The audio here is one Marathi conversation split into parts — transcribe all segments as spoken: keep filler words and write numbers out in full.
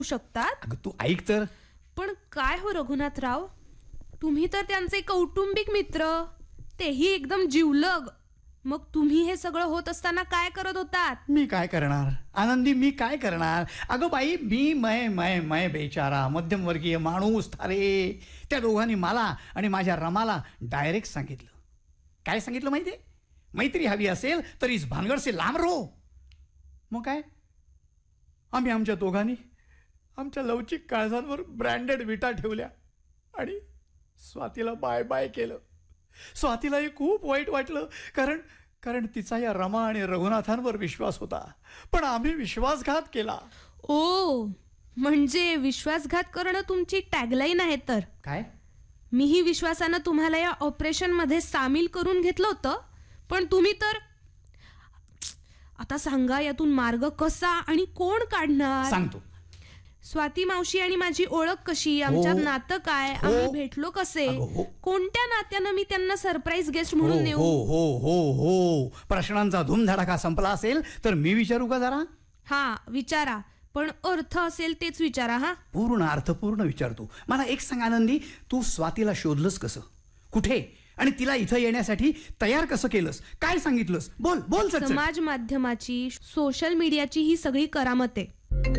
शकतात. अगं तू ऐक तर. पण काय हो रघुनाथराव, तुम्ही तर त्यांचे कौटुंबिक मित्र, तेही एकदम जिवलग. मग तुम्ही हे सगळं होत असताना काय करत होतात? मी काय करणार आनंदी, मी काय करणार. अगं बाई, मी मय मय मय बेचारा मध्यमवर्गीय माणूस थारे. त्या दोघांनी मला आणि माझ्या रमाला डायरेक्ट सांगितलं. काय सांगितलं माहिती आहे? मैत्री हवी असेल तर इस भानगड से लांब रहो. मग काय, आम्ही आमच्या दोघांनी आमच्या लवचिक काळजांवर ब्रँडेड विटा ठेवल्या आणि स्वातीला बाय बाय केलं. स्वातीलाही खूप वाईट वाटलं, कारण कारण तिचा या रमा आणि रघुनाथांवर विश्वास होता, पण आम्ही विश्वासघात केला. ओ, म्हणजे विश्वासघात करणं तुमची टॅगलाईन आहे तर. काय? मीही विश्वासानं तुम्हाला या ऑपरेशन मध्ये सामील करून घेतलं होतं, पण तुम्ही तर. आता सांगा, यातून मार्ग कसा आणि कोण काढणार? सांगतो. स्वाती मावशी आणि माझी ओळख कशी, आमच्यात हो. नातं काय, हो. आम्ही भेटलो कसे, अगं हो. कोणत्या नात्यानं मी त्यांना सरप्राईज गेस्ट हो म्हणून नेऊ? हो हो हो हो प्रश्नांचा धूमधडाका संपला असेल तर मी विचारू का जरा? हा विचारा, पण अर्थ असेल तेच विचारा. हा, पूर्ण अर्थपूर्ण विचारतो. मला एक सांग आनंदी, तू स्वातीला शोधलंस कसं, कुठे, आणि तिला इथं येण्यासाठी तयार कसं केलंस, काय सांगितलंस? बोल बोल. समाज माध्यमाची, सोशल मीडियाची ही सगळी करामत आहे.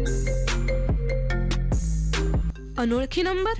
अनोळखी नंबर.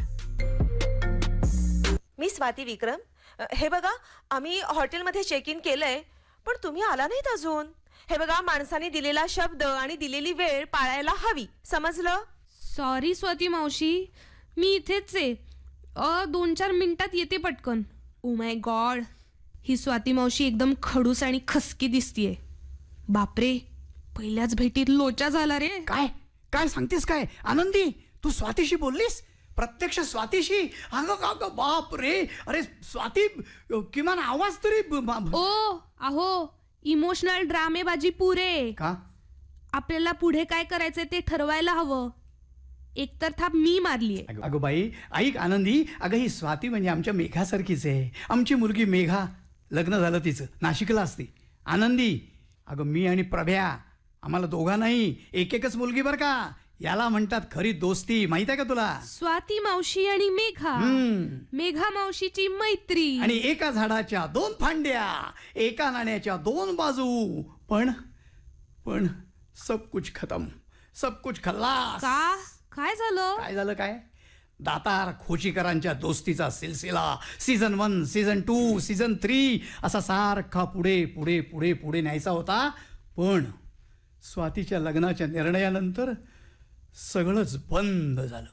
मी स्वाती विक्रम. हे बघा, आम्ही हॉटेलमध्ये चेक इन केलंय, पण तुम्ही आला नाहीत अजून. हे बघा, माणसाने दिलेला शब्द आणि दिलेली वेळ पाळायला हवी, समजलं? सॉरी स्वाती मावशी, मी इथेच आहे. अ दोन चार मिनिटात येते पटकन. ओ माय गॉड, ही स्वाती मावशी एकदम खडूस आणि खसकी दिसतीये. बापरे, पहिल्याच भेटीत लोचा झाला रे. काय काय सांगतेस काय आनंदी? तू स्वातीशी बोललीस? प्रत्यक्ष स्वातीशी? अगं अगं बाप रे. अरे स्वाती, किमान आवाज तरी. ओ अहो, इमोशनल ड्रामेबाजी पुरे. का? आपल्याला पुढे काय करायचंय ते ठरवायला हवं. एकतर थाप मी मारलीये. अगं बाई ऐक आनंदी, अगं ही स्वाती म्हणजे आमच्या मेघासारखीच आहे. आमची मुलगी मेघा, लग्न झालं तिचं, नाशिकला असते. आनंदी, अगं मी आणि प्रभ्या, आम्हाला दोघांनाही एक एकच मुलगी बरं का. याला म्हणतात खरी दोस्ती, माहित आहे का तुला? स्वाती मावशी आणि मेघा, हम्म. मेघा मावशीची मैत्री. आणि एका झाडाच्या दोन फांद्या, एका नाण्याच्या दोन बाजू. पण पण सब कुछ खतम, सब कुछ खल्लास. का? काय झालं? काय झालं काय? दातार खोचीकरांच्या दोस्तीचा सिलसिला season one, season two, season three असा सारखा पुढे पुढे पुढे पुढे न्यायचा होता. पण स्वातीच्या लग्नाच्या निर्णयानंतर सगळंच बंद झालं.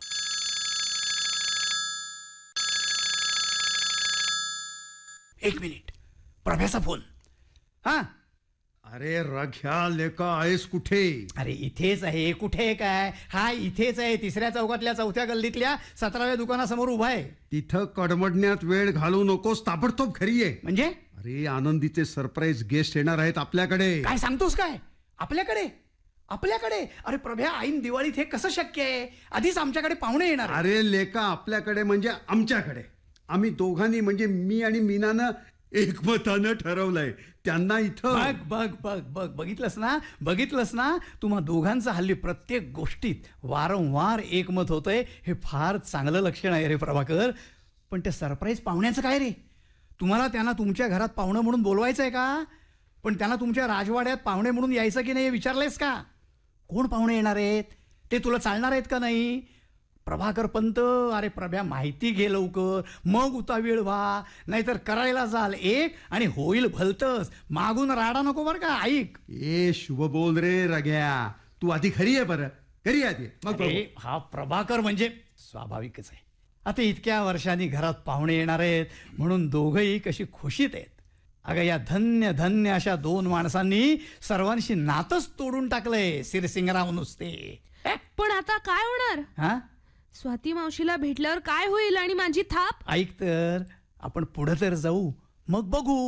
एक मिनिट, प्रभ्याचा फोन. हा, अरे रघ्या लेका, आहेस कुठे? अरे इथेच आहे. कुठे आहे काय? हा इथेच आहे, तिसऱ्या चौकातल्या चौथ्या गल्लीतल्या सतराव्या दुकानासमोर उभा आहे. तिथं कडमडण्यात वेळ घालू नकोस, ताबडतोब घरी ये. म्हणजे? अरे आनंदीचे सरप्राईज गेस्ट येणार आहेत आपल्याकडे. काय सांगतोस काय? आपल्याकडे? आपल्याकडे? अरे प्रभ्या, ऐन दिवाळीत हे कसं शक्य आहे? आधीच आमच्याकडे पाहुणे येणार. अरे लेका, आपल्याकडे म्हणजे आमच्याकडे. आम्ही दोघांनी म्हणजे मी आणि मीनानं एकमतानं ठरवलंय त्यांना इथं. बघ बघ बघ बघ बघितलंस ना, बघितलंस ना, तुम्हा दोघांचं हल्ली प्रत्येक गोष्टीत वारंवार एकमत होतंय. हे फार चांगलं लक्षण आहे रे प्रभाकर. पण ते सरप्राईज पाहुण्याचं काय रे? तुम्हाला त्यांना तुमच्या घरात पाहुणं म्हणून बोलवायचं आहे का? पण त्यांना तुमच्या राजवाड्यात पाहुणे म्हणून यायचं की नाही हे विचारलंयस का? कोण पाहुणे येणार आहेत? ते तुला चालणार आहेत का नाही? प्रभाकर पंत, अरे प्रभ्या माहिती घे लवकर, मग उतावीळ व्हा, नाहीतर करायला जाल एक आणि होईल भलतच. मागून राडा नको बरं का. ऐक. ए शुभ बोल रे रघ्या, तू आधी घरी आहे बरं, घरी आधी मग बघू. अरे हा प्रभाकर म्हणजे स्वाभाविकच आहे. आता इतक्या वर्षांनी घरात पाहुणे येणार आहेत म्हणून दोघंही कशी खुशीत आहेत. अगं या धन्य धन्य अशा दोन माणसांनी सर्वांशी नातच तोडून टाकलंय. सिरसिंगराव नुसते. पण आता काय होणार? हा, स्वाती मावशीला भेटल्यावर काय होईल आणि माझी थाप? ऐक तर, आपण पुढे तर जाऊ, मग बघू.